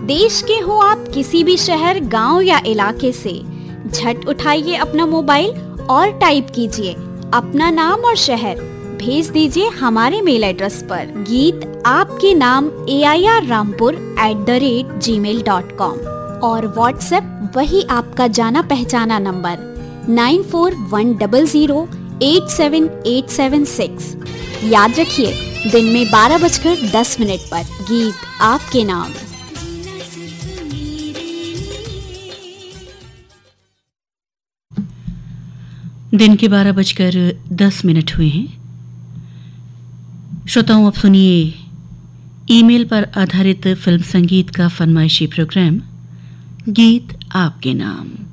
देश के हो आप किसी भी शहर, गांव या इलाके से, झट उठाइए अपना मोबाइल और टाइप कीजिए अपना नाम और शहर। भेज दीजिए हमारे मेल एड्रेस पर गीत आपके नाम airrampur@gmail.com और व्हाट्सएप वही आपका जाना पहचाना नंबर 9410087876। याद रखिए, दिन में 12:10 पर गीत आपके नाम। दिन के 12:10 हुए हैं। श्रोताओं, अब सुनिए ईमेल पर आधारित फिल्म संगीत का फरमाइशी प्रोग्राम गीत आपके नाम।